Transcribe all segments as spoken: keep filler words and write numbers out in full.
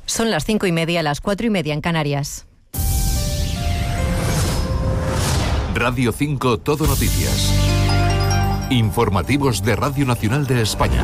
Son las cinco y media, las cuatro y media en Canarias. Radio cinco Todo Noticias. Informativos de Radio Nacional de España.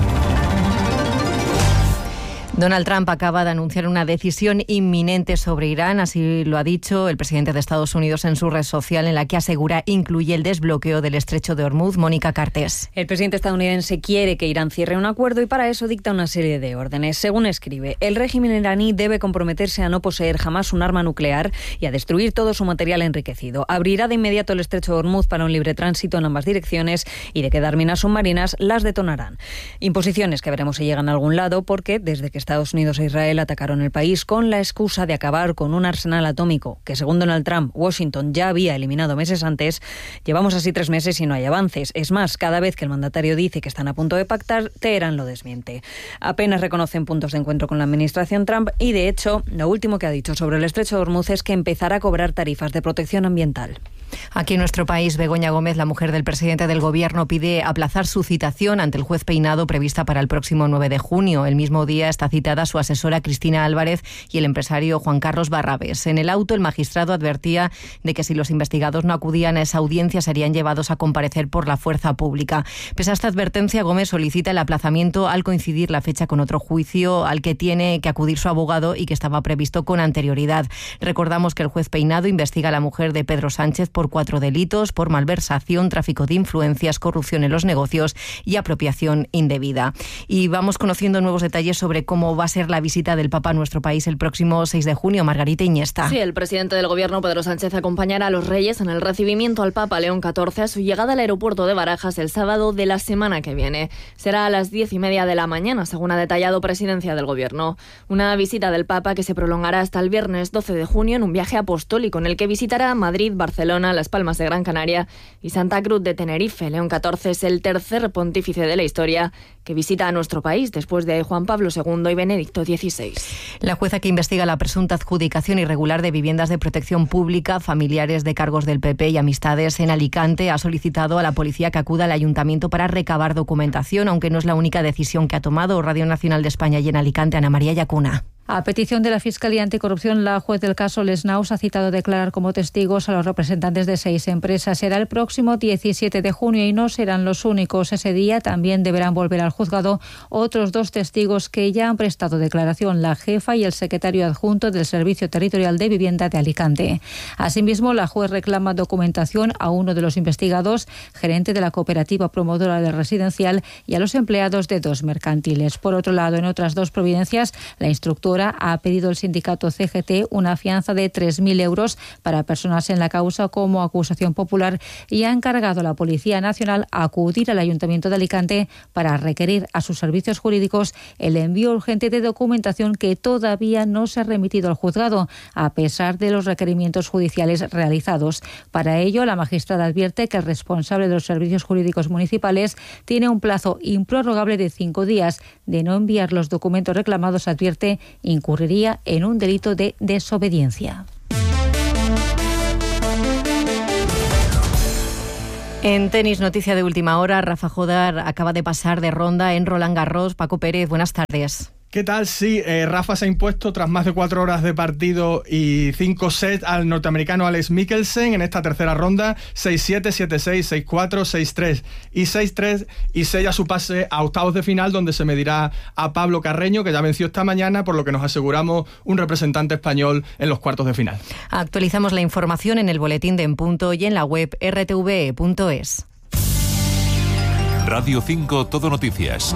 Donald Trump acaba de anunciar una decisión inminente sobre Irán, así lo ha dicho el presidente de Estados Unidos en su red social, en la que asegura incluye el desbloqueo del estrecho de Hormuz. Mónica Cartés. El presidente estadounidense quiere que Irán cierre un acuerdo y para eso dicta una serie de órdenes. Según escribe, el régimen iraní debe comprometerse a no poseer jamás un arma nuclear y a destruir todo su material enriquecido. Abrirá de inmediato el estrecho de Hormuz para un libre tránsito en ambas direcciones y de quedar minas submarinas las detonarán. Imposiciones que veremos si llegan a algún lado porque desde que Estados Unidos e Israel atacaron el país con la excusa de acabar con un arsenal atómico que, según Donald Trump, Washington ya había eliminado meses antes, llevamos así tres meses y no hay avances. Es más, cada vez que el mandatario dice que están a punto de pactar, Teherán lo desmiente. Apenas reconocen puntos de encuentro con la administración Trump y, de hecho, lo último que ha dicho sobre el estrecho de Hormuz es que empezará a cobrar tarifas de protección ambiental. Aquí en nuestro país, Begoña Gómez, la mujer del presidente del Gobierno, pide aplazar su citación ante el juez Peinado prevista para el próximo nueve de junio. El mismo día está citada su asesora Cristina Álvarez y el empresario Juan Carlos Barrabés. En el auto, el magistrado advertía de que si los investigados no acudían a esa audiencia serían llevados a comparecer por la fuerza pública. Pese a esta advertencia, Gómez solicita el aplazamiento al coincidir la fecha con otro juicio al que tiene que acudir su abogado y que estaba previsto con anterioridad. Recordamos que el juez Peinado investiga a la mujer de Pedro Sánchez por cuatro delitos, por malversación, tráfico de influencias, corrupción en los negocios y apropiación indebida. Y vamos conociendo nuevos detalles sobre cómo va a ser la visita del Papa a nuestro país el próximo seis de junio. Margarita Iniesta. Sí, el presidente del Gobierno, Pedro Sánchez, acompañará a los reyes en el recibimiento al Papa León catorce a su llegada al aeropuerto de Barajas el sábado de la semana que viene. Será a las diez y media de la mañana, según ha detallado Presidencia del Gobierno. Una visita del Papa que se prolongará hasta el viernes doce de junio en un viaje apostólico en el que visitará Madrid, Barcelona, Las Palmas de Gran Canaria y Santa Cruz de Tenerife. León catorce es el tercer pontífice de la historia que visita a nuestro país después de Juan Pablo segundo y Benedicto dieciséis. La jueza que investiga la presunta adjudicación irregular de viviendas de protección pública, familiares de cargos del P P y amistades en Alicante ha solicitado a la policía que acuda al ayuntamiento para recabar documentación, aunque no es la única decisión que ha tomado Radio Nacional de España y en Alicante, Ana María Yacuna. A petición de la Fiscalía Anticorrupción, la juez del caso Les Naus ha citado a declarar como testigos a los representantes de seis empresas. Será el próximo diecisiete de junio y no serán los únicos. Ese día también deberán volver al juzgado otros dos testigos que ya han prestado declaración, la jefa y el secretario adjunto del Servicio Territorial de Vivienda de Alicante. Asimismo, la juez reclama documentación a uno de los investigados, gerente de la cooperativa promotora del residencial, y a los empleados de dos mercantiles. Por otro lado, en otras dos providencias, la instructora ha pedido al sindicato C G T una fianza de tres mil euros para personarse en la causa como acusación popular y ha encargado a la Policía Nacional acudir al Ayuntamiento de Alicante para requerir a sus servicios jurídicos el envío urgente de documentación que todavía no se ha remitido al juzgado, a pesar de los requerimientos judiciales realizados. Para ello, la magistrada advierte que el responsable de los servicios jurídicos municipales tiene un plazo improrrogable de cinco días. De no enviar los documentos reclamados, advierte, incurriría en un delito de desobediencia. En tenis, noticia de última hora, Rafa Jodar acaba de pasar de ronda en Roland Garros. Paco Pérez, buenas tardes. ¿Qué tal? Sí, eh, Rafa se ha impuesto tras más de cuatro horas de partido y cinco sets al norteamericano Alex Mikkelsen en esta tercera ronda, seis siete, siete seis, seis cuatro, seis tres y seis tres, y sella su pase a octavos de final, donde se medirá a Pablo Carreño, que ya venció esta mañana, por lo que nos aseguramos un representante español en los cuartos de final. Actualizamos la información en el boletín de En Punto y en la web r t v e punto es. Radio cinco Todo Noticias.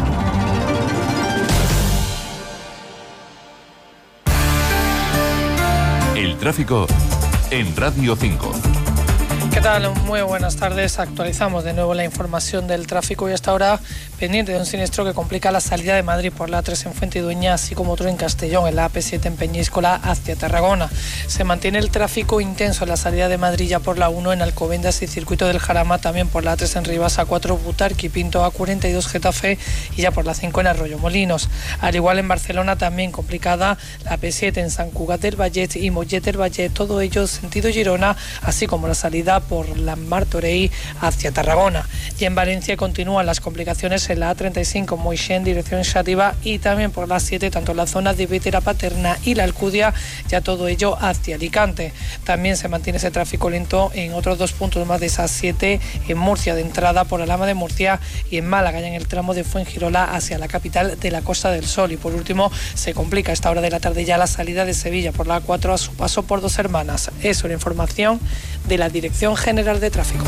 El tráfico en Radio cinco. ¿Qué tal? Muy buenas tardes. Actualizamos de nuevo la información del tráfico y hasta ahora pendiente de un siniestro que complica la salida de Madrid por la A tres en Fuentidueña, así como otro en Castellón, en la A P siete en Peñíscola hacia Tarragona. Se mantiene el tráfico intenso en la salida de Madrid ya por la uno en Alcobendas y Circuito del Jarama, también por la A tres en Rivas, A cuatro Butarque y Pinto, A cuarenta y dos Getafe y ya por la cinco en Arroyo Molinos. Al igual en Barcelona también complicada la A P siete en Sant Cugat del Vallès y Mollet del Vallès, todo ello sentido Girona, así como la salida por la Martorell hacia Tarragona. Y en Valencia continúan las complicaciones en la A treinta y cinco Moixent, dirección Xàtiva, y también por la siete, tanto en la zona de Bétera Paterna y la Alcudia, ya todo ello hacia Alicante. También se mantiene ese tráfico lento en otros dos puntos más de esa siete, en Murcia de entrada por Alhama de Murcia y en Málaga ya en el tramo de Fuengirola hacia la capital de la Costa del Sol. Y por último se complica a esta hora de la tarde ya la salida de Sevilla por la A cuatro a su paso por Dos Hermanas. Eso, la información de la Dirección General de Tráfico.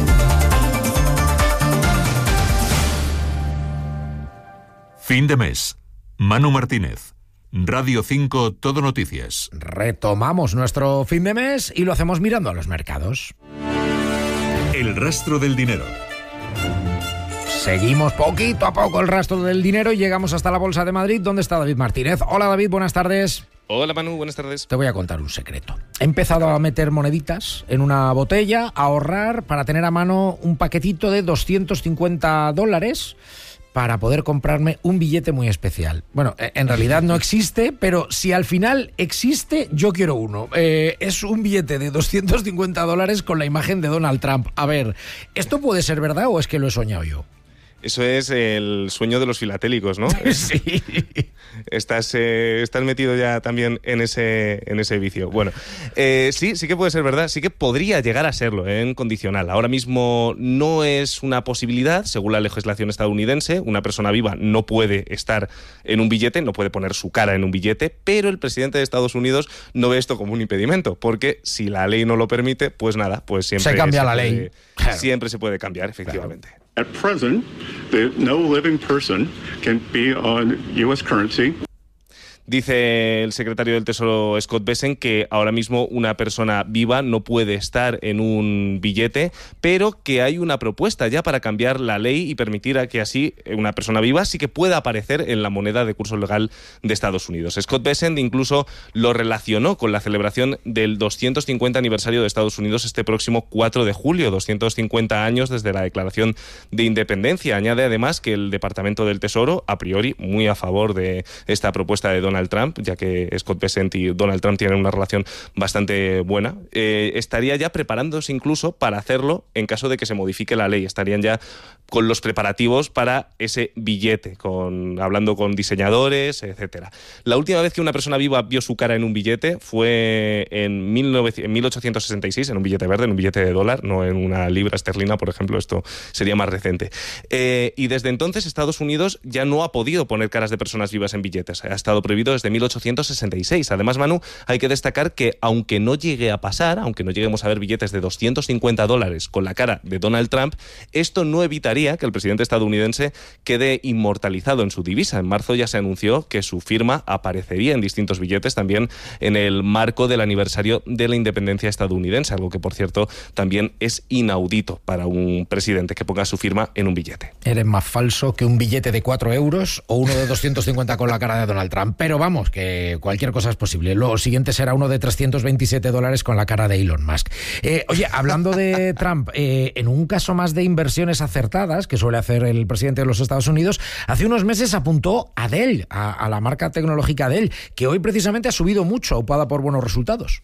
Fin de mes. Manu Martínez. Radio cinco Todo Noticias. Retomamos nuestro fin de mes y lo hacemos mirando a los mercados. El rastro del dinero. Seguimos poquito a poco el rastro del dinero y llegamos hasta la Bolsa de Madrid, donde está David Martínez. Hola David, buenas tardes. Hola Manu, buenas tardes. Te voy a contar un secreto. He empezado a meter moneditas en una botella, a ahorrar para tener a mano un paquetito de doscientos cincuenta dólares para poder comprarme un billete muy especial. Bueno, en realidad no existe, pero si al final existe, yo quiero uno. Eh, es un billete de doscientos cincuenta dólares con la imagen de Donald Trump. A ver, ¿esto puede ser verdad o es que lo he soñado yo? Eso es el sueño de los filatélicos, ¿no? Sí. Estás, eh, estás metido ya también en ese, en ese vicio. Bueno, eh, sí, sí que puede ser verdad, sí que podría llegar a serlo ¿eh? en condicional. Ahora mismo no es una posibilidad, según la legislación estadounidense. Una persona viva no puede estar en un billete, no puede poner su cara en un billete, pero el presidente de Estados Unidos no ve esto como un impedimento, porque si la ley no lo permite, pues nada, pues siempre se cambia se la puede, ley. Siempre se puede cambiar, efectivamente. Claro. At present, the, no living person can be on U S currency. Dice el secretario del Tesoro Scott Bessent que ahora mismo una persona viva no puede estar en un billete, pero que hay una propuesta ya para cambiar la ley y permitir a que así una persona viva sí que pueda aparecer en la moneda de curso legal de Estados Unidos. Scott Bessent incluso lo relacionó con la celebración del doscientos cincuenta aniversario de Estados Unidos este próximo cuatro de julio, doscientos cincuenta años desde la Declaración de Independencia. Añade además que el Departamento del Tesoro, a priori, muy a favor de esta propuesta de Donald Trump, ya que Scott Bessent y Donald Trump tienen una relación bastante buena, eh, estaría ya preparándose incluso para hacerlo en caso de que se modifique la ley. Estarían ya con los preparativos para ese billete, con, hablando con diseñadores, etcétera. La última vez que una persona viva vio su cara en un billete fue en, mil ochocientos sesenta y seis, en un billete verde, en un billete de dólar, no en una libra esterlina, por ejemplo. Esto sería más reciente. Eh, y desde entonces Estados Unidos ya no ha podido poner caras de personas vivas en billetes. Ha estado prohibido desde mil ochocientos sesenta y seis. Además, Manu, hay que destacar que aunque no llegue a pasar, aunque no lleguemos a ver billetes de doscientos cincuenta dólares con la cara de Donald Trump, esto no evitaría que el presidente estadounidense quede inmortalizado en su divisa. En marzo ya se anunció que su firma aparecería en distintos billetes también en el marco del aniversario de la independencia estadounidense, algo que, por cierto, también es inaudito para un presidente que ponga su firma en un billete. Eres más falso que un billete de cuatro euros o uno de doscientos cincuenta con la cara de Donald Trump. Pero vamos, que cualquier cosa es posible. Lo siguiente será uno de trescientos veintisiete dólares con la cara de Elon Musk. Eh, oye, hablando de Trump, eh, en un caso más de inversiones acertadas que suele hacer el presidente de los Estados Unidos, hace unos meses apuntó a Dell, a, a la marca tecnológica Dell, que hoy precisamente ha subido mucho, aupada por buenos resultados.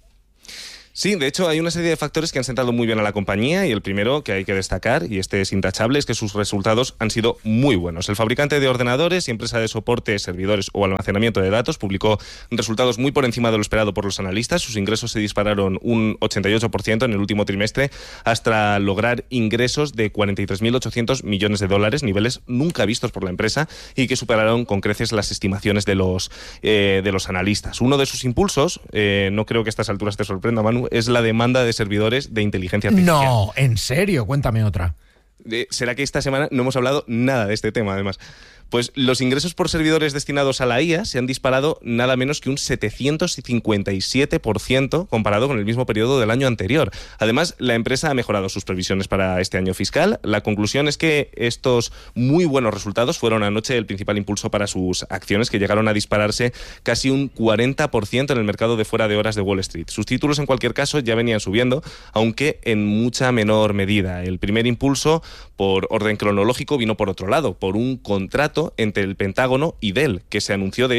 Sí, de hecho hay una serie de factores que han sentado muy bien a la compañía y el primero que hay que destacar, y este es intachable, es que sus resultados han sido muy buenos. El fabricante de ordenadores y empresa de soporte, servidores o almacenamiento de datos publicó resultados muy por encima de lo esperado por los analistas. Sus ingresos se dispararon un ochenta y ocho por ciento en el último trimestre hasta lograr ingresos de cuarenta y tres mil ochocientos millones de dólares, niveles nunca vistos por la empresa y que superaron con creces las estimaciones de los, eh, de los analistas. Uno de sus impulsos, eh, no creo que a estas alturas te sorprenda, Manu, es la demanda de servidores de inteligencia artificial. No, en serio, cuéntame otra. ¿Será que esta semana no hemos hablado nada de este tema, además? Pues los ingresos por servidores destinados a la I A se han disparado nada menos que un setecientos cincuenta y siete por ciento comparado con el mismo periodo del año anterior. Además, la empresa ha mejorado sus previsiones para este año fiscal. La conclusión es que estos muy buenos resultados fueron anoche el principal impulso para sus acciones, que llegaron a dispararse casi un cuarenta por ciento en el mercado de fuera de horas de Wall Street. Sus títulos, en cualquier caso, ya venían subiendo, aunque en mucha menor medida. El primer impulso, por orden cronológico, vino por otro lado, por un contrato entre el Pentágono y Dell, que se anunció de hecho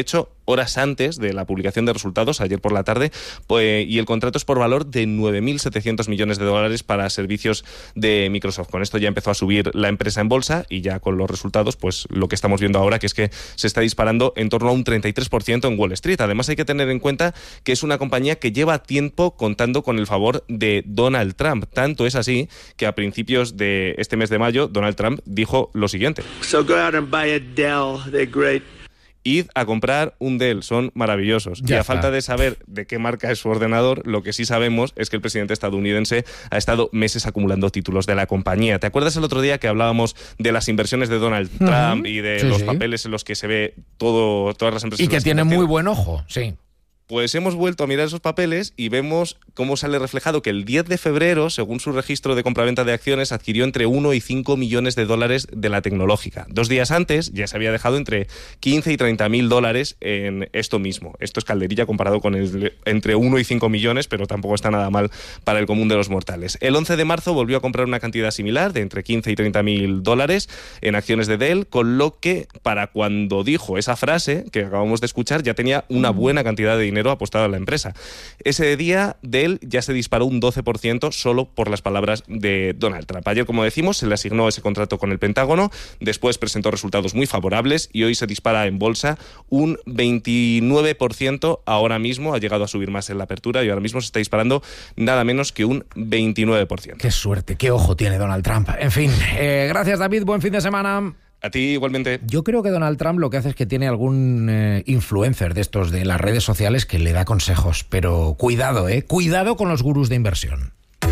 horas antes de la publicación de resultados, ayer por la tarde, pues, y el contrato es por valor de nueve mil setecientos millones de dólares para servicios de Microsoft. Con esto ya empezó a subir la empresa en bolsa y ya con los resultados, pues lo que estamos viendo ahora, que es que se está disparando en torno a un treinta y tres por ciento en Wall Street. Además, hay que tener en cuenta que es una compañía que lleva tiempo contando con el favor de Donald Trump. Tanto es así que a principios de este mes de mayo, Donald Trump dijo lo siguiente: So go out and buy a Dell, they're great. Id a comprar un Dell, son maravillosos. Ya y a está. falta de saber de qué marca es su ordenador, lo que sí sabemos es que el presidente estadounidense ha estado meses acumulando títulos de la compañía. ¿Te acuerdas el otro día que hablábamos de las inversiones de Donald Trump uh-huh. y de sí, los sí. papeles en los que se ve todo, todas las empresas? Y que tiene muy buen ojo, sí. Pues hemos vuelto a mirar esos papeles y vemos cómo sale reflejado que el diez de febrero, según su registro de compraventa de acciones, adquirió entre uno y cinco millones de dólares de la tecnológica. Dos días antes ya se había dejado entre quince y treinta mil dólares en esto mismo. Esto es calderilla comparado con el entre uno y cinco millones, pero tampoco está nada mal para el común de los mortales. El once de marzo volvió a comprar una cantidad similar de entre quince y treinta mil dólares en acciones de Dell, con lo que para cuando dijo esa frase que acabamos de escuchar ya tenía una buena cantidad de dinero apostado a la empresa. Ese día Dell ya se disparó un doce por ciento solo por las palabras de Donald Trump. Ayer, como decimos, se le asignó ese contrato con el Pentágono, después presentó resultados muy favorables y hoy se dispara en bolsa un veintinueve por ciento. Ahora mismo ha llegado a subir más en la apertura y ahora mismo se está disparando nada menos que un veintinueve por ciento. Qué suerte, qué ojo tiene Donald Trump. En fin, eh, gracias David, buen fin de semana. A ti igualmente. Yo creo que Donald Trump lo que hace es que tiene algún eh, influencer de estos de las redes sociales que le da consejos, pero cuidado, eh, cuidado con los gurús de inversión.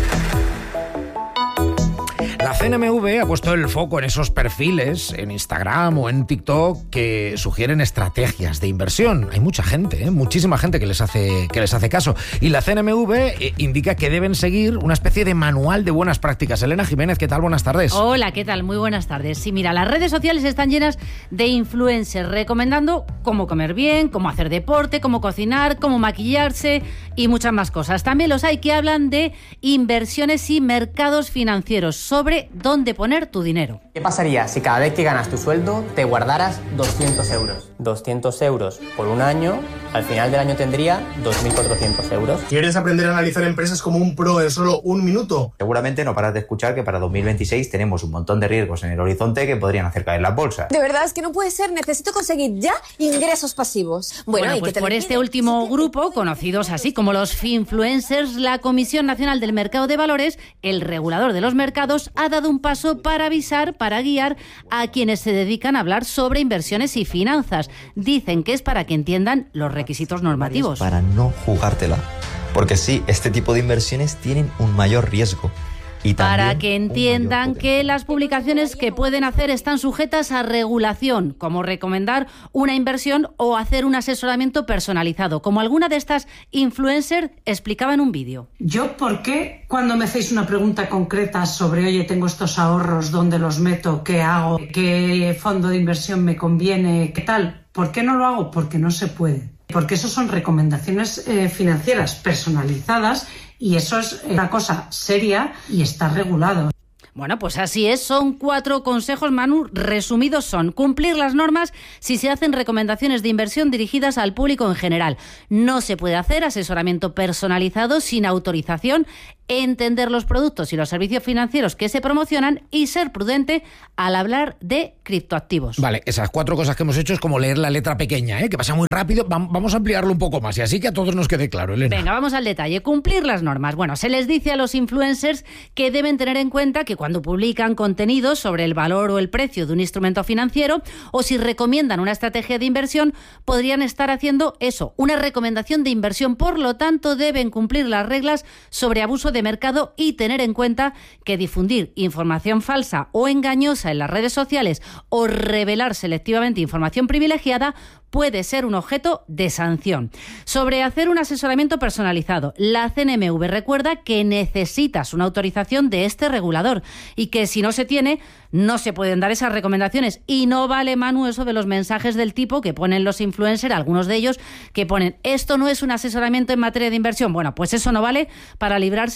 La C N M V ha puesto el foco en esos perfiles en Instagram o en TikTok que sugieren estrategias de inversión. Hay mucha gente, ¿eh? muchísima gente que les hace que les hace caso. Y la C N M V eh, indica que deben seguir una especie de manual de buenas prácticas. Elena Jiménez, ¿qué tal? Buenas tardes. Hola, ¿qué tal? Muy buenas tardes. Sí, mira, las redes sociales están llenas de influencers recomendando cómo comer bien, cómo hacer deporte, cómo cocinar, cómo maquillarse y muchas más cosas. También los hay que hablan de inversiones y mercados financieros, sobre dónde poner tu dinero. ¿Qué pasaría si cada vez que ganas tu sueldo te guardaras doscientos euros? doscientos euros por un año, al final del año tendría dos mil cuatrocientos euros. ¿Quieres aprender a analizar empresas como un pro en solo un minuto? Seguramente no paras de escuchar que para dos mil veintiséis tenemos un montón de riesgos en el horizonte que podrían hacer caer las bolsas. De verdad, es que no puede ser. Necesito conseguir ya ingresos pasivos. Bueno, Bueno, ¿y pues qué te por lo este pide? último grupo, conocidos así como los finfluencers, la Comisión Nacional del Mercado de Valores, el regulador de los mercados, ha dado un paso para avisar, para guiar a quienes se dedican a hablar sobre inversiones y finanzas. Dicen que es para que entiendan los requisitos normativos. Para no jugártela. Porque sí, este tipo de inversiones tienen un mayor riesgo. Y Para que entiendan que las publicaciones que pueden hacer están sujetas a regulación, como recomendar una inversión o hacer un asesoramiento personalizado, como alguna de estas influencers explicaba en un vídeo. Yo, ¿por qué cuando me hacéis una pregunta concreta sobre, oye, tengo estos ahorros, dónde los meto, qué hago, qué fondo de inversión me conviene, qué tal? ¿Por qué no lo hago? Porque no se puede. Porque eso son recomendaciones eh, financieras personalizadas y eso es una cosa seria y está regulado. Bueno, pues así es, son cuatro consejos, Manu, resumidos son: cumplir las normas si se hacen recomendaciones de inversión dirigidas al público en general. No se puede hacer asesoramiento personalizado sin autorización, entender los productos y los servicios financieros que se promocionan y ser prudente al hablar de criptoactivos. Vale, esas cuatro cosas que hemos hecho es como leer la letra pequeña, ¿eh? Que pasa muy rápido. Vamos a ampliarlo un poco más y así que a todos nos quede claro, Elena. Venga, vamos al detalle. Cumplir las normas. Bueno, se les dice a los influencers que deben tener en cuenta que cuando publican contenidos sobre el valor o el precio de un instrumento financiero o si recomiendan una estrategia de inversión, podrían estar haciendo eso, una recomendación de inversión. Por lo tanto, deben cumplir las reglas sobre abuso de mercado y tener en cuenta que difundir información falsa o engañosa en las redes sociales o revelar selectivamente información privilegiada puede ser un objeto de sanción. Sobre hacer un asesoramiento personalizado, la C N M V recuerda que necesitas una autorización de este regulador y que si no se tiene, no se pueden dar esas recomendaciones. Y no vale, Manu, eso de los mensajes del tipo que ponen los influencers, algunos de ellos, que ponen esto no es un asesoramiento en materia de inversión. Bueno, pues eso no vale para librarse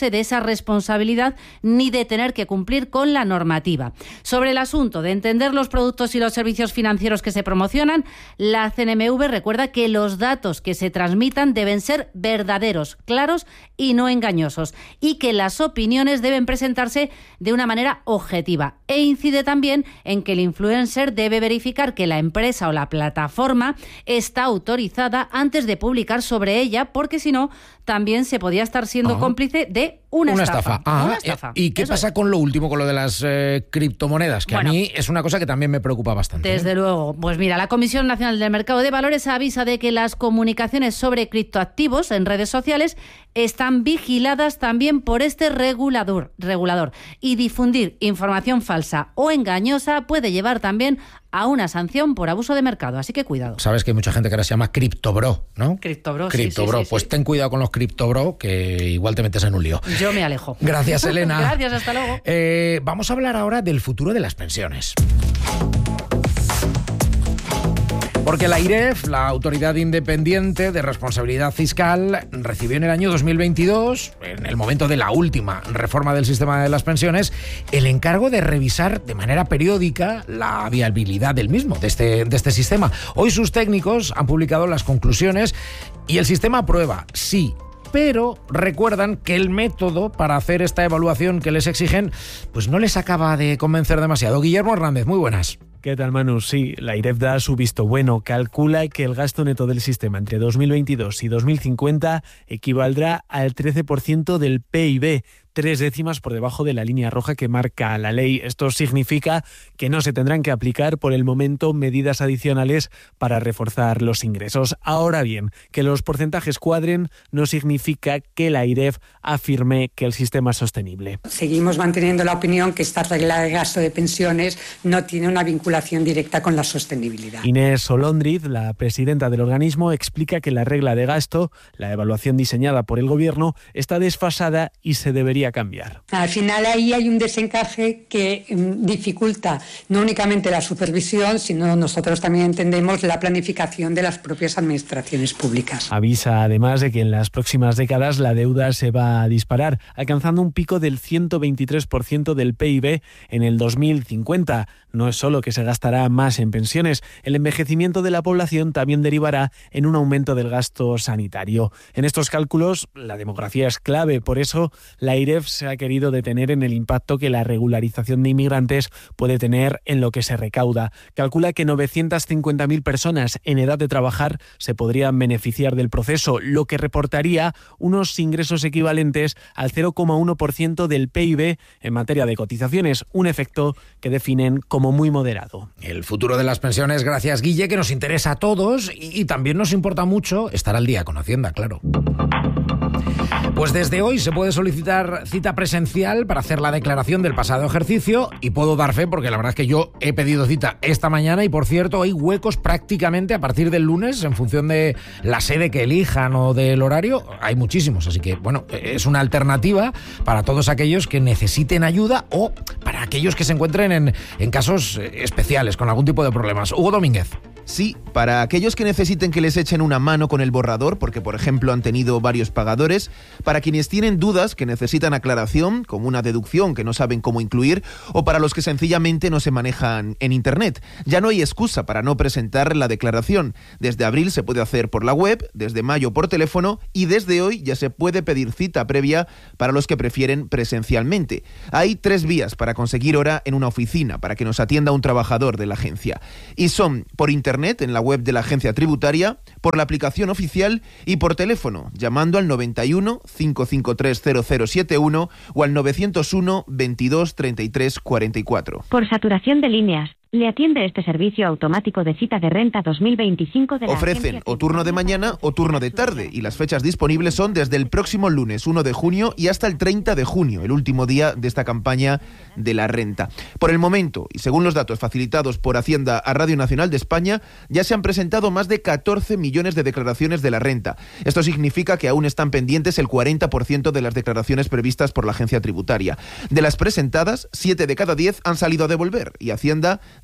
deshacerse de esa responsabilidad ni de tener que cumplir con la normativa. Sobre el asunto de entender los productos y los servicios financieros que se promocionan, la C N M V recuerda que los datos que se transmitan deben ser verdaderos, claros y no engañosos, y que las opiniones deben presentarse de una manera objetiva. E incide también en que el influencer debe verificar que la empresa o la plataforma está autorizada antes de publicar sobre ella, porque si no, también se podía estar siendo Ajá. cómplice de una, una estafa. estafa. Ah, una estafa. ¿Y qué Eso pasa es. con lo último, con lo de las eh, criptomonedas? Que Bueno, a mí es una cosa que también me preocupa bastante. Desde ¿eh? luego. Pues mira, la Comisión Nacional del Mercado de Valores avisa de que las comunicaciones sobre criptoactivos en redes sociales están vigiladas también por este regulador, regulador. Y difundir información falsa o engañosa puede llevar también a una sanción por abuso de mercado. Así que cuidado. Sabes que hay mucha gente que ahora se llama criptobro, ¿no? Criptobro, sí, Criptobro. sí, sí, Pues sí. ten cuidado con los criptobro, que igual te metes en un lío. Yo me alejo. Gracias, Elena. Gracias, hasta luego. Eh, vamos a hablar ahora del futuro de las pensiones. Porque la I R E F, la Autoridad Independiente de Responsabilidad Fiscal, recibió en el año dos mil veintidós, en el momento de la última reforma del sistema de las pensiones, el encargo de revisar de manera periódica la viabilidad del mismo, de este, de este sistema. Hoy sus técnicos han publicado las conclusiones y el sistema aprueba, sí, pero recuerdan que el método para hacer esta evaluación que les exigen, pues no les acaba de convencer demasiado. Guillermo Hernández, muy buenas. ¿Qué tal, Manu? Sí, la I R E F da su visto bueno. Calcula que el gasto neto del sistema entre dos mil veintidós y dos mil cincuenta equivaldrá al trece por ciento del P I B, tres décimas por debajo de la línea roja que marca la ley. Esto significa que no se tendrán que aplicar por el momento medidas adicionales para reforzar los ingresos. Ahora bien, que los porcentajes cuadren no significa que la I R E F afirme que el sistema es sostenible. Seguimos manteniendo la opinión que esta regla de gasto de pensiones no tiene una vinculación directa con la sostenibilidad. Inés Solondriz, la presidenta del organismo, explica que la regla de gasto, la evaluación diseñada por el Gobierno, está desfasada y se debería cambiar. Al final ahí hay un desencaje que mm, dificulta no únicamente la supervisión, sino nosotros también entendemos la planificación de las propias administraciones públicas. Avisa además de que en las próximas décadas la deuda se va a disparar, alcanzando un pico del ciento veintitrés por ciento del P I B en el dos mil cincuenta. No es solo que se gastará más en pensiones, el envejecimiento de la población también derivará en un aumento del gasto sanitario. En estos cálculos, la demografía es clave, por eso la I R E F se ha querido detener en el impacto que la regularización de inmigrantes puede tener en lo que se recauda. Calcula que novecientas cincuenta mil personas en edad de trabajar se podrían beneficiar del proceso, lo que reportaría unos ingresos equivalentes al cero coma uno por ciento del P I B en materia de cotizaciones, un efecto que definen como muy moderado. El futuro de las pensiones, gracias Guille, que nos interesa a todos y, y también nos importa mucho estar al día con Hacienda, claro. Pues desde hoy se puede solicitar cita presencial para hacer la declaración del pasado ejercicio y puedo dar fe porque la verdad es que yo he pedido cita esta mañana y por cierto hay huecos prácticamente a partir del lunes en función de la sede que elijan o del horario, hay muchísimos, así que bueno, es una alternativa para todos aquellos que necesiten ayuda o para aquellos que se encuentren en, en casos especiales con algún tipo de problemas. Hugo Domínguez. Sí, para aquellos que necesiten que les echen una mano con el borrador, porque por ejemplo han tenido varios pagadores, para quienes tienen dudas que necesitan aclaración, como una deducción que no saben cómo incluir, o para los que sencillamente no se manejan en Internet. Ya no hay excusa para no presentar la declaración. Desde abril se puede hacer por la web, desde mayo por teléfono y desde hoy ya se puede pedir cita previa para los que prefieren presencialmente. Hay tres vías para conseguir hora en una oficina, para que nos atienda un trabajador de la agencia. Y son por Internet, en la web de la agencia tributaria, por la aplicación oficial y por teléfono, llamando al noventa y uno, cinco cinco tres, cero cero siete uno o al novecientos uno, veintidós, treinta y tres, cuarenta y cuatro. Por saturación de líneas, le atiende este servicio automático de cita de renta dos mil veinticinco de la Ofrecen o turno de mañana o turno de tarde y las fechas disponibles son desde el próximo lunes uno de junio y hasta el treinta de junio, el último día de esta campaña de la renta. Por el momento, y según los datos facilitados por Hacienda a Radio Nacional de España, ya se han presentado más de catorce millones de declaraciones de la renta. Esto significa que aún están pendientes el cuarenta por ciento de las declaraciones previstas por la agencia tributaria. De las presentadas, siete de cada diez han salido a devolver y Hacienda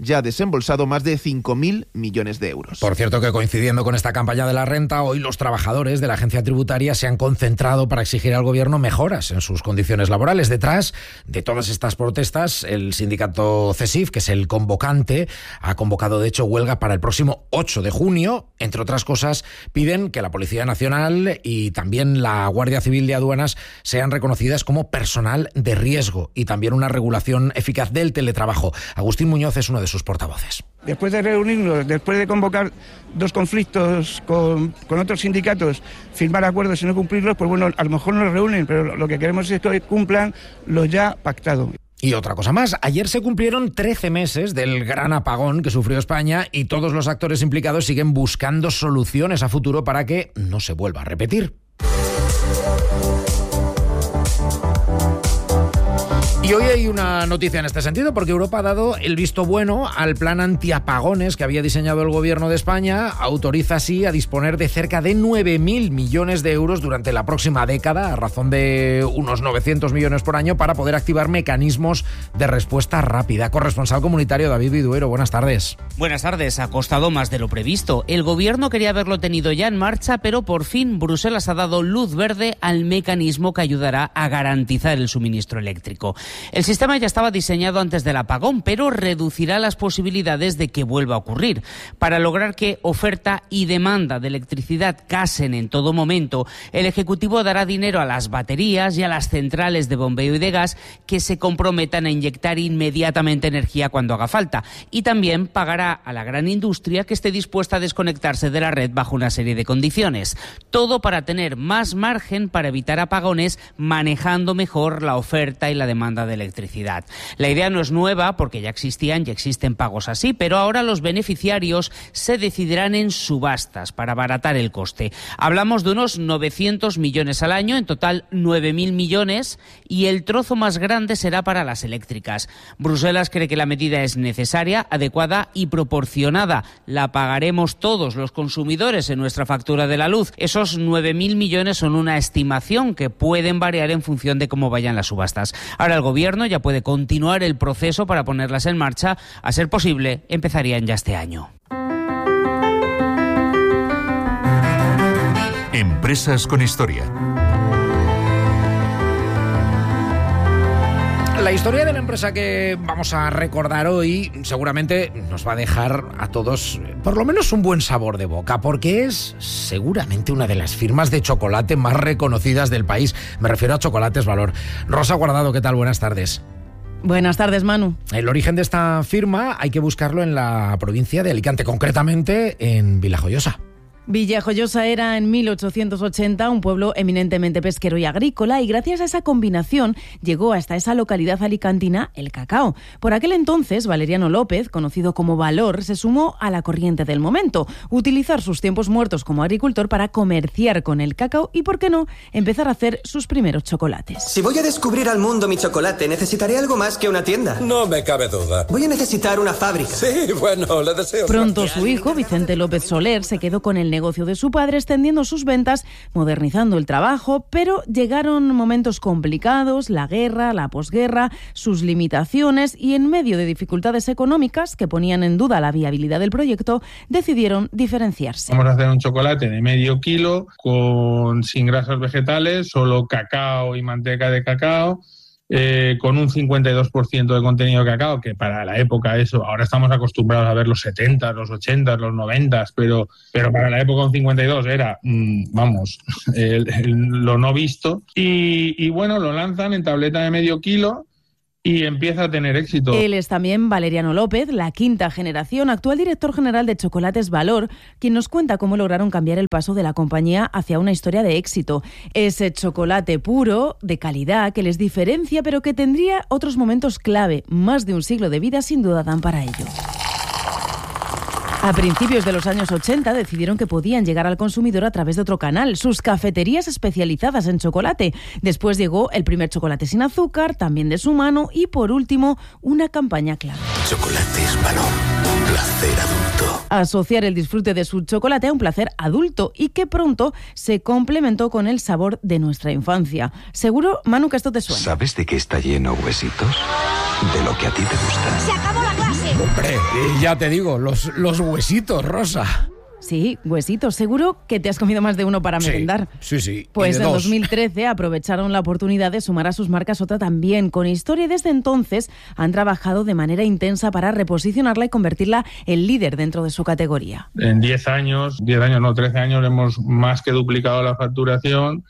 ya ha desembolsado más de cinco mil millones de euros. Por cierto que coincidiendo con esta campaña de la renta, hoy los trabajadores de la agencia tributaria se han concentrado para exigir al gobierno mejoras en sus condiciones laborales. Detrás de todas estas protestas, el sindicato CESIF, que es el convocante, ha convocado de hecho huelga para el próximo ocho de junio. Entre otras cosas, piden que la Policía Nacional y también la Guardia Civil de Aduanas sean reconocidas como personal de riesgo y también una regulación eficaz del teletrabajo. Agustín Muñoz es uno de sus portavoces. Después de reunirnos, después de convocar dos conflictos con, con otros sindicatos, firmar acuerdos y no cumplirlos, pues bueno, a lo mejor nos reúnen, pero lo que queremos es que cumplan lo ya pactado. Y otra cosa más, ayer se cumplieron trece meses del gran apagón que sufrió España y todos los actores implicados siguen buscando soluciones a futuro para que no se vuelva a repetir. Y hoy hay una noticia en este sentido, porque Europa ha dado el visto bueno al plan antiapagones que había diseñado el gobierno de España. Autoriza así a disponer de cerca de nueve mil millones de euros durante la próxima década, a razón de unos novecientos millones por año, para poder activar mecanismos de respuesta rápida. Corresponsal comunitario David Viduero, buenas tardes. Buenas tardes. Ha costado más de lo previsto. El gobierno quería haberlo tenido ya en marcha, pero por fin Bruselas ha dado luz verde al mecanismo que ayudará a garantizar el suministro eléctrico. El sistema ya estaba diseñado antes del apagón, pero reducirá las posibilidades de que vuelva a ocurrir. Para lograr que oferta y demanda de electricidad casen en todo momento, el Ejecutivo dará dinero a las baterías y a las centrales de bombeo y de gas que se comprometan a inyectar inmediatamente energía cuando haga falta. Y también pagará a la gran industria que esté dispuesta a desconectarse de la red bajo una serie de condiciones. Todo para tener más margen para evitar apagones, manejando mejor la oferta y la demanda de electricidad. La idea no es nueva porque ya existían y existen pagos así, pero ahora los beneficiarios se decidirán en subastas para abaratar el coste. Hablamos de unos novecientos millones al año, en total nueve mil millones, y el trozo más grande será para las eléctricas. Bruselas cree que la medida es necesaria, adecuada y proporcionada. La pagaremos todos los consumidores en nuestra factura de la luz. Esos nueve mil millones son una estimación que pueden variar en función de cómo vayan las subastas. Ahora el gobierno ya puede continuar el proceso para ponerlas en marcha. A ser posible, empezarían ya este año. Empresas con historia. La historia de la empresa que vamos a recordar hoy seguramente nos va a dejar a todos por lo menos un buen sabor de boca, porque es seguramente una de las firmas de chocolate más reconocidas del país. Me refiero a Chocolates Valor. Rosa Guardado, ¿qué tal? Buenas tardes. Buenas tardes, Manu. El origen de esta firma hay que buscarlo en la provincia de Alicante, concretamente en Villajoyosa. Villajoyosa era en mil ochocientos ochenta un pueblo eminentemente pesquero y agrícola, y gracias a esa combinación llegó hasta esa localidad alicantina el cacao. Por aquel entonces, Valeriano López, conocido como Valor, se sumó a la corriente del momento: utilizar sus tiempos muertos como agricultor para comerciar con el cacao y, ¿por qué no?, empezar a hacer sus primeros chocolates. Si voy a descubrir al mundo mi chocolate, necesitaré algo más que una tienda. No me cabe duda. Voy a necesitar una fábrica. Sí, bueno, le deseo. Pronto su hijo, Vicente López Soler, se quedó con el negocio de su padre, extendiendo sus ventas, modernizando el trabajo, pero llegaron momentos complicados, la guerra, la posguerra, sus limitaciones, y en medio de dificultades económicas que ponían en duda la viabilidad del proyecto, decidieron diferenciarse. Vamos a hacer un chocolate de medio kilo, con sin grasas vegetales, solo cacao y manteca de cacao, Eh, con un cincuenta y dos por ciento de contenido de cacao, que para la época eso, ahora estamos acostumbrados a ver los setenta, los ochenta, los noventa, pero, pero para la época un cincuenta y dos era, mmm, vamos, el, el, lo no visto. Y, y bueno, lo lanzan en tableta de medio kilo y empieza a tener éxito. Él es también Valeriano López, la quinta generación, actual director general de Chocolates Valor, quien nos cuenta cómo lograron cambiar el paso de la compañía hacia una historia de éxito. Ese chocolate puro, de calidad, que les diferencia, pero que tendría otros momentos clave. Más de un siglo de vida sin duda dan para ello. A principios de los años ochenta decidieron que podían llegar al consumidor a través de otro canal, sus cafeterías especializadas en chocolate. Después llegó el primer chocolate sin azúcar, también de su mano, y por último, una campaña clave. Chocolates Valor, placer adulto. Asociar el disfrute de su chocolate a un placer adulto, y que pronto se complementó con el sabor de nuestra infancia. Seguro, Manu, que esto te suena. ¿Sabes de qué está lleno, Huesitos? De lo que a ti te gusta. ¡Se acabó la clase! Hombre, ya te digo, los, los huesitos, Rosa. Sí, huesitos. Seguro que te has comido más de uno para Sí, merendar. sí, sí. Pues Y de en dos. dos mil trece aprovecharon la oportunidad de sumar a sus marcas otra también con historia y desde entonces han trabajado de manera intensa para reposicionarla y convertirla en líder dentro de su categoría. En diez años, diez años no, trece años, hemos más que duplicado la facturación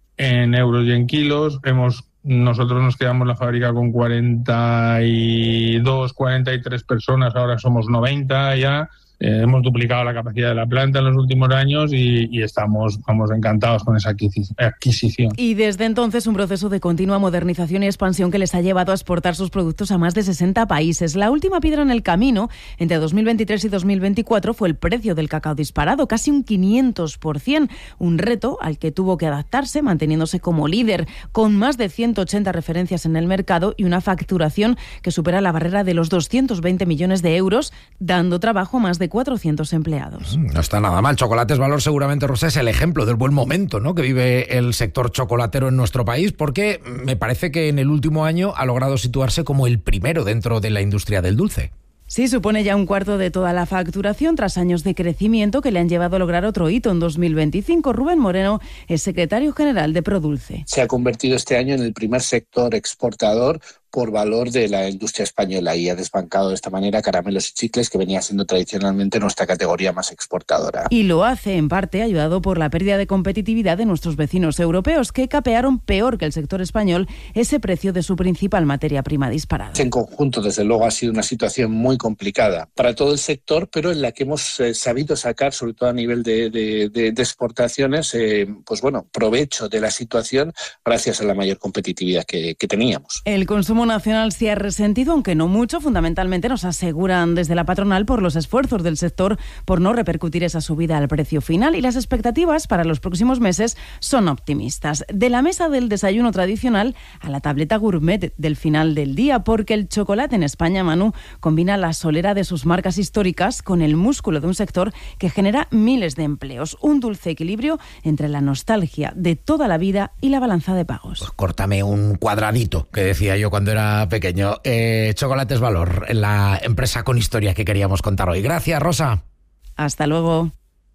en euros y en kilos. Hemos Nosotros nos quedamos la fábrica con cuarenta y dos, cuarenta y tres personas, ahora somos noventa ya. Eh, hemos duplicado la capacidad de la planta en los últimos años y, y estamos, estamos encantados con esa adquisición. Y desde entonces un proceso de continua modernización y expansión que les ha llevado a exportar sus productos a más de sesenta países. La última piedra en el camino, entre dos mil veintitrés y dos mil veinticuatro, fue el precio del cacao disparado, casi un quinientos por ciento, un reto al que tuvo que adaptarse manteniéndose como líder, con más de ciento ochenta referencias en el mercado y una facturación que supera la barrera de los doscientos veinte millones de euros, dando trabajo a más de cuatrocientos empleados. No está nada mal. Chocolates Valor seguramente, Rosa, es el ejemplo del buen momento, ¿no?, que vive el sector chocolatero en nuestro país, porque me parece que en el último año ha logrado situarse como el primero dentro de la industria del dulce. Sí, supone ya un cuarto de toda la facturación tras años de crecimiento que le han llevado a lograr otro hito en dos mil veinticinco. Rubén Moreno es secretario general de Produlce. Se ha convertido este año en el primer sector exportador por valor de la industria española y ha desbancado de esta manera caramelos y chicles, que venía siendo tradicionalmente nuestra categoría más exportadora. Y lo hace en parte ayudado por la pérdida de competitividad de nuestros vecinos europeos, que capearon peor que el sector español ese precio de su principal materia prima disparada. En conjunto, desde luego, ha sido una situación muy complicada para todo el sector, pero en la que hemos eh, sabido sacar, sobre todo a nivel de, de, de, de exportaciones, eh, pues bueno, provecho de la situación gracias a la mayor competitividad que, que teníamos. El consumo nacional se ha resentido, aunque no mucho. Fundamentalmente nos aseguran desde la patronal por los esfuerzos del sector por no repercutir esa subida al precio final, y las expectativas para los próximos meses son optimistas. De la mesa del desayuno tradicional a la tableta gourmet del final del día, porque el chocolate en España, Manu, combina la solera de sus marcas históricas con el músculo de un sector que genera miles de empleos. Un dulce equilibrio entre la nostalgia de toda la vida y la balanza de pagos. Pues córtame un cuadradito, que decía yo cuando era pequeño. Eh, Chocolates Valor, la empresa con historia que queríamos contar hoy. Gracias, Rosa. Hasta luego.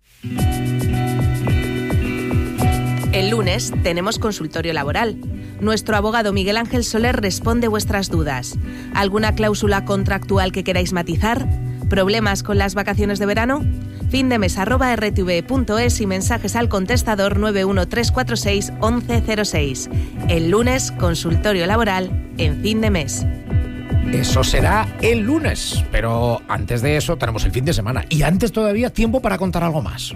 El lunes tenemos consultorio laboral. Nuestro abogado Miguel Ángel Soler responde vuestras dudas. ¿Alguna cláusula contractual que queráis matizar? ¿Problemas con las vacaciones de verano? Findemes arroba r t v punto es y mensajes al contestador nueve uno tres cuatro seis once cero seis. El lunes, consultorio laboral en Fin de Mes. Eso será el lunes, pero antes de eso tenemos el fin de semana y antes todavía tiempo para contar algo más.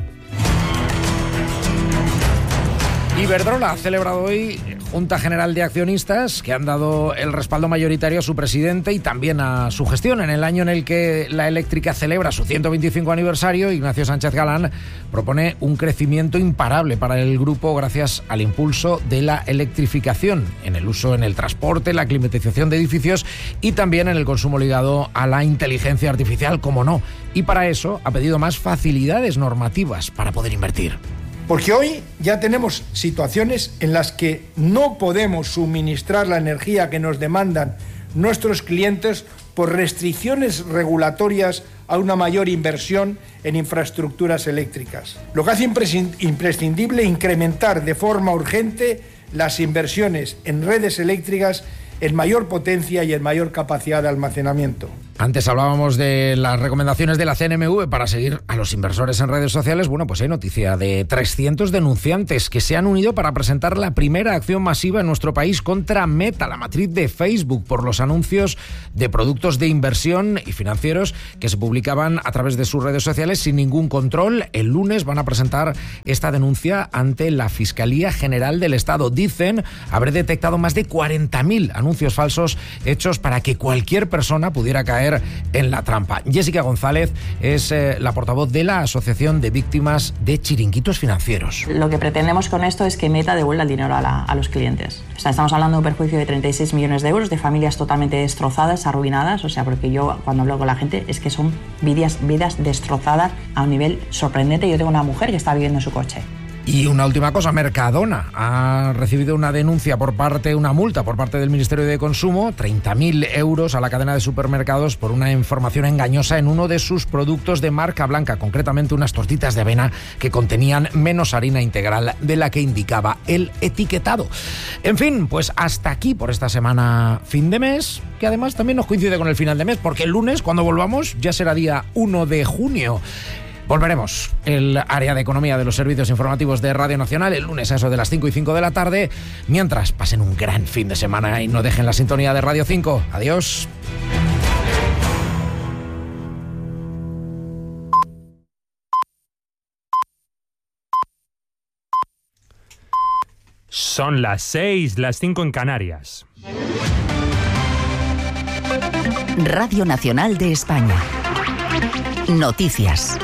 Iberdrola ha celebrado hoy Junta General de Accionistas, que han dado el respaldo mayoritario a su presidente y también a su gestión. En el año en el que la eléctrica celebra su ciento veinticinco aniversario, Ignacio Sánchez Galán propone un crecimiento imparable para el grupo gracias al impulso de la electrificación en el uso en el transporte, la climatización de edificios y también en el consumo ligado a la inteligencia artificial, como no. Y para eso ha pedido más facilidades normativas para poder invertir. Porque hoy ya tenemos situaciones en las que no podemos suministrar la energía que nos demandan nuestros clientes por restricciones regulatorias a una mayor inversión en infraestructuras eléctricas. Lo que hace imprescindible incrementar de forma urgente las inversiones en redes eléctricas en mayor potencia y en mayor capacidad de almacenamiento. Antes hablábamos de las recomendaciones de la C N M V para seguir a los inversores en redes sociales. Bueno, pues hay noticia de trescientos denunciantes que se han unido para presentar la primera acción masiva en nuestro país contra Meta, la matriz de Facebook, por los anuncios de productos de inversión y financieros que se publicaban a través de sus redes sociales sin ningún control. El lunes van a presentar esta denuncia ante la Fiscalía General del Estado. Dicen haber detectado más de cuarenta mil anuncios falsos hechos para que cualquier persona pudiera caer en la trampa. Jessica González es eh, la portavoz de la Asociación de Víctimas de Chiringuitos Financieros. Lo que pretendemos con esto es que Meta devuelva el dinero a, la, a los clientes. O sea, estamos hablando de un perjuicio de treinta y seis millones de euros, de familias totalmente destrozadas, arruinadas. O sea, porque yo cuando hablo con la gente es que son vidas, vidas destrozadas a un nivel sorprendente. Yo tengo una mujer que está viviendo en su coche. Y una última cosa, Mercadona ha recibido una denuncia por parte, una multa por parte del Ministerio de Consumo, treinta mil euros a la cadena de supermercados por una información engañosa en uno de sus productos de marca blanca, concretamente unas tortitas de avena que contenían menos harina integral de la que indicaba el etiquetado. En fin, pues hasta aquí por esta semana fin de mes, que además también nos coincide con el final de mes, porque el lunes, cuando volvamos, ya será día uno de junio. Volveremos el área de economía de los servicios informativos de Radio Nacional el lunes a eso de las cinco y cinco de la tarde. Mientras, pasen un gran fin de semana y no dejen la sintonía de Radio cinco. Adiós. Son las seis, las cinco en Canarias. Radio Nacional de España. Noticias.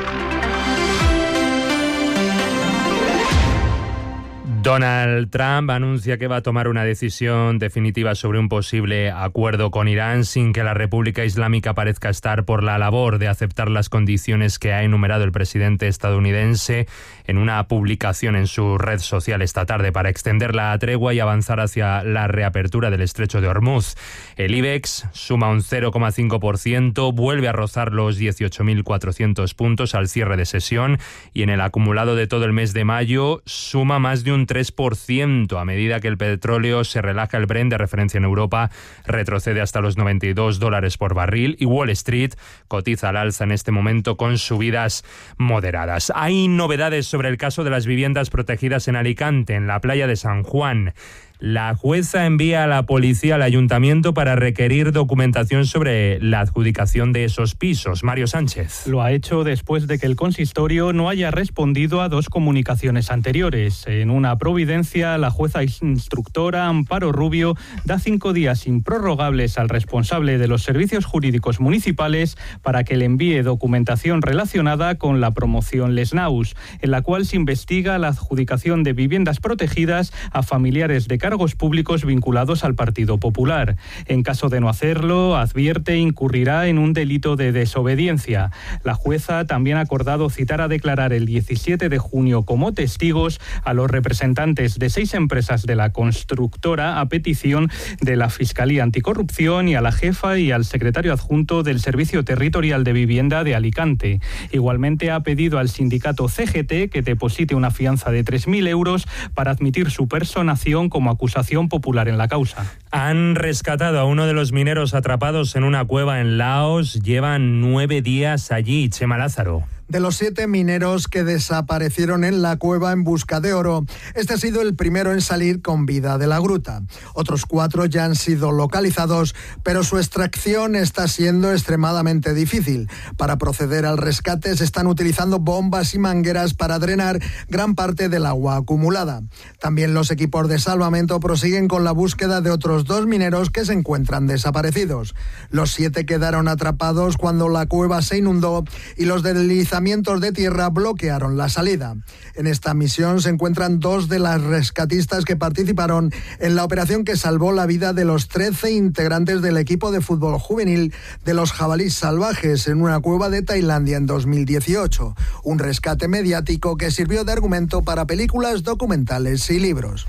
Donald Trump anuncia que va a tomar una decisión definitiva sobre un posible acuerdo con Irán sin que la República Islámica parezca estar por la labor de aceptar las condiciones que ha enumerado el presidente estadounidense en una publicación en su red social esta tarde para extender la tregua y avanzar hacia la reapertura del estrecho de Hormuz. El IBEX suma un cero coma cinco por ciento, vuelve a rozar los dieciocho mil cuatrocientos puntos al cierre de sesión y en el acumulado de todo el mes de mayo suma más de un tres por ciento a medida que el petróleo se relaja. El Brent de referencia en Europa retrocede hasta los noventa y dos dólares por barril y Wall Street cotiza al alza en este momento con subidas moderadas. Hay novedades sobre el caso de las viviendas protegidas en Alicante, en la playa de San Juan. La jueza envía a la policía al ayuntamiento para requerir documentación sobre la adjudicación de esos pisos. Mario Sánchez. Lo ha hecho después de que el consistorio no haya respondido a dos comunicaciones anteriores. En una providencia, la jueza instructora Amparo Rubio da cinco días improrrogables al responsable de los servicios jurídicos municipales para que le envíe documentación relacionada con la promoción Les Naus, en la cual se investiga la adjudicación de viviendas protegidas a familiares de cargos públicos vinculados al Partido Popular. En caso de no hacerlo, advierte, incurrirá en un delito de desobediencia. La jueza también ha acordado citar a declarar el diecisiete de junio como testigos a los representantes de seis empresas de la constructora a petición de la Fiscalía Anticorrupción y a la jefa y al secretario adjunto del Servicio Territorial de Vivienda de Alicante. Igualmente ha pedido al sindicato C G T que deposite una fianza de tres mil euros para admitir su personación como acusación popular en la causa. Han rescatado a uno de los mineros atrapados en una cueva en Laos. Llevan nueve días allí. Chema Lázaro. De los siete mineros que desaparecieron en la cueva en busca de oro, este ha sido el primero en salir con vida de la gruta. Otros cuatro ya han sido localizados, pero su extracción está siendo extremadamente difícil. Para proceder al rescate se están utilizando bombas y mangueras para drenar gran parte del agua acumulada. También los equipos de salvamento prosiguen con la búsqueda de otros dos mineros que se encuentran desaparecidos. Los siete quedaron atrapados cuando la cueva se inundó y los deslizamientos de tierra bloquearon la salida. En esta misión se encuentran dos de las rescatistas que participaron en la operación que salvó la vida de los trece integrantes del equipo de fútbol juvenil de los jabalíes salvajes en una cueva de Tailandia en dos mil dieciocho. Un rescate mediático que sirvió de argumento para películas, documentales y libros.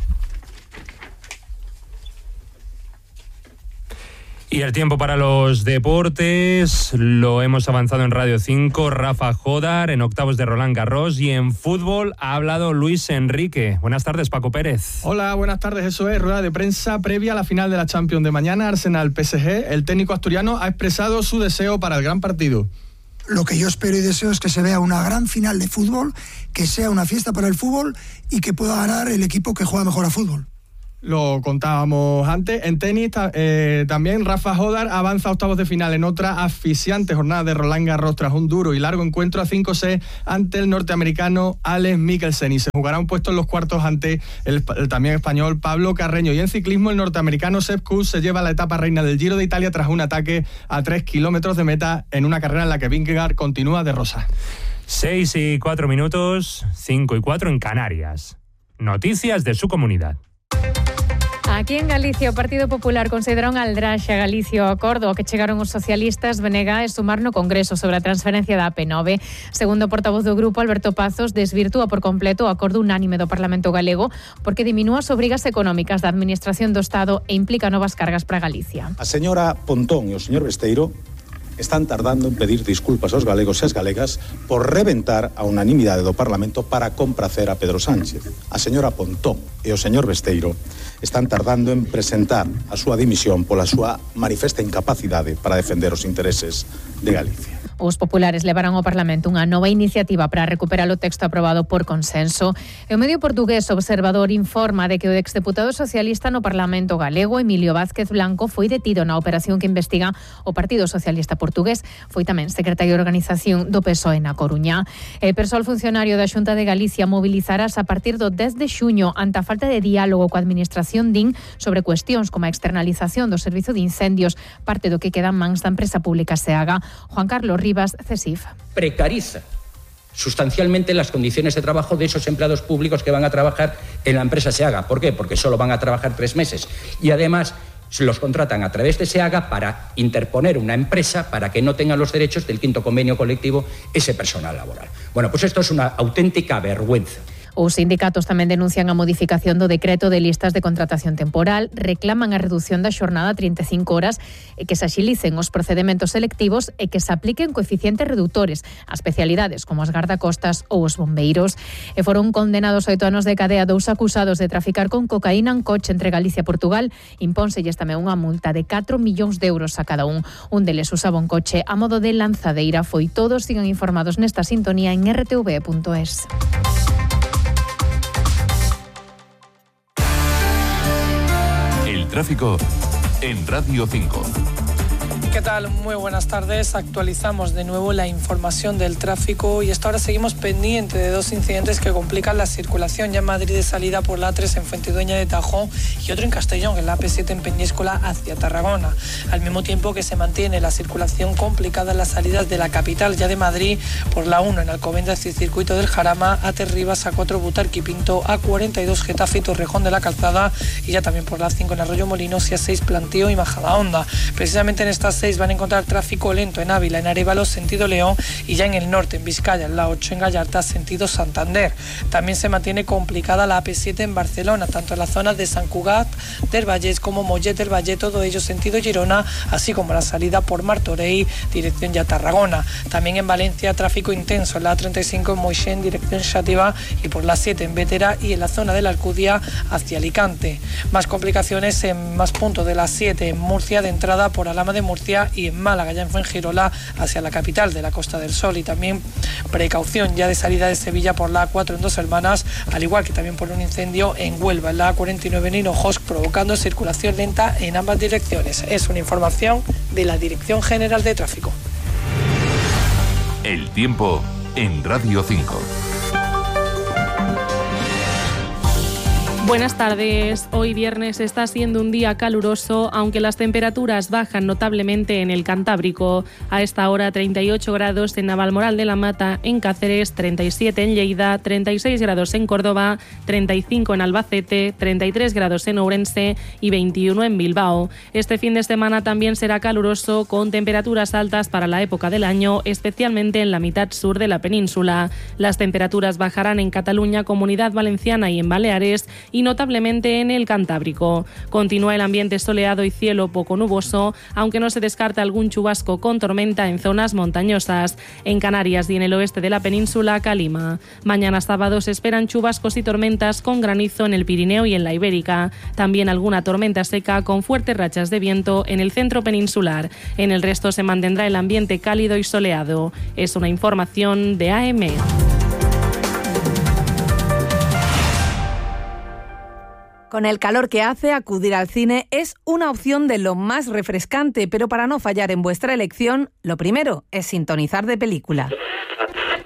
Y el tiempo para los deportes lo hemos avanzado en Radio cinco. Rafa Jodar en octavos de Roland Garros y en fútbol ha hablado Luis Enrique. Buenas tardes, Paco Pérez. Hola, buenas tardes. Eso es, rueda de prensa previa a la final de la Champions de mañana, Arsenal-P S G. El técnico asturiano ha expresado su deseo para el gran partido. Lo que yo espero y deseo es que se vea una gran final de fútbol, que sea una fiesta para el fútbol y que pueda ganar el equipo que juega mejor a fútbol. Lo contábamos antes. En tenis eh, también Rafa Jodar avanza a octavos de final en otra asfixiante jornada de Roland Garros tras un duro y largo encuentro a cinco seis ante el norteamericano Alex Mikkelsen, y se jugará un puesto en los cuartos ante el, el también español Pablo Carreño. Y en ciclismo el norteamericano Sepp Kuss se lleva la etapa reina del Giro de Italia tras un ataque a tres kilómetros de meta en una carrera en la que Vingegaard continúa de rosa. Seis y cuatro minutos, cinco y cuatro en Canarias. Noticias de su comunidad. Aquí en Galicia, o Partido Popular considera un aldraxe a Galicia o acordo ao que chegaron os socialistas venega e sumar no Congreso sobre a transferencia da A P nove. Segundo o portavoz do grupo, Alberto Pazos, desvirtúa por completo o acordo unánime do Parlamento galego porque diminúa as obrigas económicas da Administración do Estado e implica novas cargas para Galicia. A señora Pontón e o señor Besteiro están tardando en pedir disculpas aos galegos e as galegas por reventar a unanimidade do Parlamento para compracer a Pedro Sánchez. A señora Pontón e o señor Besteiro están tardando en presentar a súa dimisión pola súa manifesta incapacidade para defender os intereses de Galicia. Os populares levaron ao Parlamento unha nova iniciativa para recuperar o texto aprobado por consenso. E o medio portugués Observador informa de que o exdeputado socialista no Parlamento galego, Emilio Vázquez Blanco, foi detido na operación que investiga o Partido Socialista Portugués. Foi tamén secretario de organización do P S O E na Coruña. E persoal funcionario da Xunta de Galicia mobilizarás a partir do dez de xuño ante a falta de diálogo coa Administración D I N sobre cuestións como a externalización do servizo de incendios, parte do que queda en mans da empresa pública SEAGA. Juan Carlos Rivas, CESIF. Precariza sustancialmente las condiciones de trabajo de esos empleados públicos que van a trabajar en la empresa SEAGA. ¿Por qué? Porque solo van a trabajar tres meses y además los contratan a través de SEAGA para interponer una empresa para que no tengan los derechos del quinto convenio colectivo ese personal laboral. Bueno, pues esto es una auténtica vergüenza. Os sindicatos tamén denuncian a modificación do decreto de listas de contratación temporal, reclaman a reducción da xornada a trinta e cinco horas e que se axilicen os procedementos selectivos e que se apliquen coeficientes reductores a especialidades como as gardacostas ou os bombeiros. E foron condenados oito anos de cadea dous acusados de traficar con cocaína en coche entre Galicia e Portugal. Impónselles tamén unha multa de catro millóns de euros a cada un. Un deles usaba un coche a modo de lanzadeira. Foi todo. Sigan informados nesta sintonía en r t v punto es. Tráfico en Radio cinco. ¿Qué tal? Muy buenas tardes. Actualizamos de nuevo la información del tráfico y hasta ahora seguimos pendiente de dos incidentes que complican la circulación ya en Madrid de salida por la A tres en Fuentidueña de Tajo y otro en Castellón, en la A P siete en Peñíscola hacia Tarragona. Al mismo tiempo que se mantiene la circulación complicada en las salidas de la capital ya de Madrid por la uno en Alcobendas y Circuito del Jarama, A tres Rivas, A cuatro Butarque y Pinto, A cuarenta y dos Getafe y Torrejón de la Calzada y ya también por la cinco en Arroyo Molinos y A seis Planteo y Majadahonda. Precisamente en estas seis van a encontrar tráfico lento en Ávila, en Arévalo, sentido León, y ya en el norte, en Vizcaya, en la ocho en Gallarta, sentido Santander. También se mantiene complicada la A P siete en Barcelona, tanto en las zonas de Sant Cugat del Vallès como Mollet del Valle, todo ello sentido Girona, así como la salida por Martorell, dirección ya Tarragona. También en Valencia, tráfico intenso en la A treinta y cinco en Moixent, dirección Xàtiva, y por la siete en Bétera y en la zona de la Alcudia hacia Alicante. Más complicaciones en más puntos de la siete en Murcia, de entrada por Alhama de Murcia, y en Málaga, ya en Fuengirola, hacia la capital de la Costa del Sol. Y también precaución ya de salida de Sevilla por la A cuatro en Dos Hermanas, al igual que también por un incendio en Huelva, en la A cuarenta y nueve en Hinojos, provocando circulación lenta en ambas direcciones. Es una información de la Dirección General de Tráfico. El tiempo en Radio cinco. Buenas tardes. Hoy viernes está siendo un día caluroso, aunque las temperaturas bajan notablemente en el Cantábrico. A esta hora treinta y ocho grados en Navalmoral de la Mata, en Cáceres, treinta y siete en Lleida, treinta y seis grados en Córdoba, treinta y cinco en Albacete, treinta y tres grados en Ourense y veintiuno en Bilbao. Este fin de semana también será caluroso, con temperaturas altas para la época del año, especialmente en la mitad sur de la península. Las temperaturas bajarán en Cataluña, Comunidad Valenciana y en Baleares, y notablemente en el Cantábrico. Continúa el ambiente soleado y cielo poco nuboso, aunque no se descarta algún chubasco con tormenta en zonas montañosas. En Canarias y en el oeste de la península, calima. Mañana sábado se esperan chubascos y tormentas con granizo en el Pirineo y en la Ibérica. También alguna tormenta seca con fuertes rachas de viento en el centro peninsular. En el resto se mantendrá el ambiente cálido y soleado. Es una información de A M. Con el calor que hace, acudir al cine es una opción de lo más refrescante, pero para no fallar en vuestra elección, lo primero es sintonizar de película.